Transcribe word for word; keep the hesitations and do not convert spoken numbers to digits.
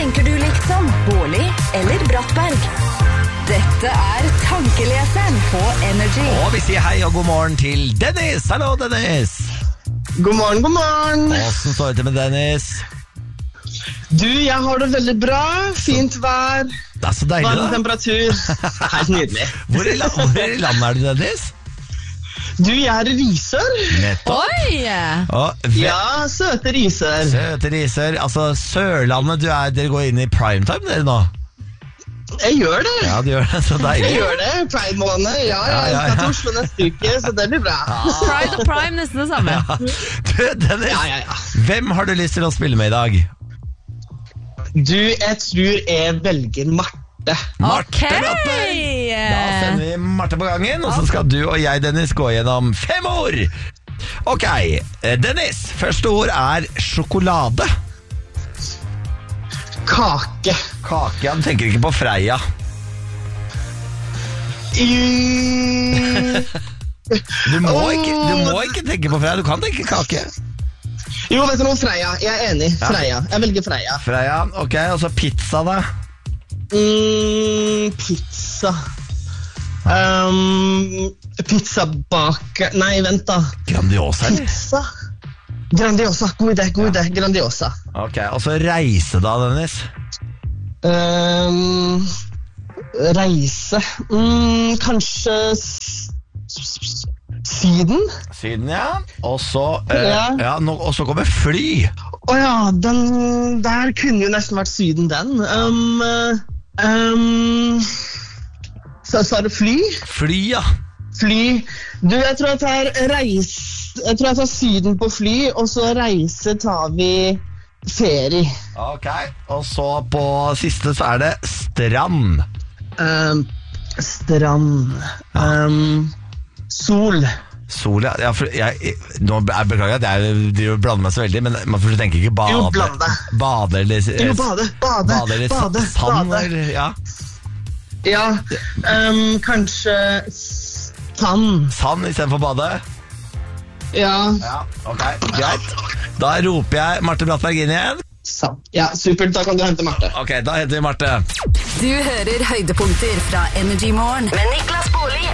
tenker du liksom? Bårli eller Brattberg? Dette er Tankeleseren på Energy. Og vi sier hei og god morgen til Dennis. Hallo, Dennis. God morgen, god morgen. Hvordan står det til med Dennis? Du, jeg har det veldig bra. Fint vær. Det er så deilig, varm da. temperatur. Helt nydelig. Hvor i, la- hvor i landet er du, Dennis? Du, jeg er i Risør. Nettopp. Oi! Og hvem- Ja, søte Risør. Søte Risør. Altså, Sørlandet, du er, dere går inn i primetime, dere nå. Jeg gjør det. Ja, du gjør det. Så deilig. Jeg gjør det. Pride måned. Ja, Ja, jeg ja, skal ja. til Oslo neste uke, så det blir bra. Pride og Prime, nesten det samme. Du, Dennis, Ja, ja, ja. hvem har du lyst til å spille med i dag? Du, jeg tror jeg velger Marte. Marte Ok! Brattberg. Da sender vi Marte på gangen, og så skal du og jeg, Dennis, gå gjennom fem ord. Ok, eh, Dennis, første ord er sjokolade. Kake. Kake, ja, du tenker ikke på Freia. Mm. Du må, ikke, du må ikke tenke på Freia, du kan tenke kake. Jo, vet du noe, Freia. Jeg er enig. Ja. Freia. Jeg velger Freia. Freia, ok, og så pizza da. Mm, pizza. Um, pizza bak... Nei, vent da. Grandiosa, eller? Pizza? Grandiosa. God idé, god idé. Grandiosa. Ok, og så reise da, Dennis. Um, reise. Mm, kanskje s- s- Syden? Syden, ja. Og så, eh, Ja. ja, nå, og så kommer fly. Åja, den der kunne jo nesten vært Syden, den. Um, uh, um, så sa du fly? Fly, ja. Fly. Du, jeg tror jeg tar reis. Jeg tror jeg tar Syden på fly, og så reise tar vi ferie. Ok, og så på siste så er det strand. Um, strand. Um, sol. Sol, ja. Ja, for jeg, nå jeg beklager at jeg driver og blander meg så veldig, men man får tenke ikke bade. Jo, blande. Bade eller... Jo, bade, bade, Bade eller bade, sand, bade. eller, ja. Ja, um, kanskje sand. Sand i stedet for bade. Ja, Ja, ok, greit. Da roper jeg Marte Brattberg inn igjen. sand. Ja, supert. Da kan du hente Marte. Ok, da henter vi Marte. Du hører høydepunkter fra Energy Morgen med Niklas Bårli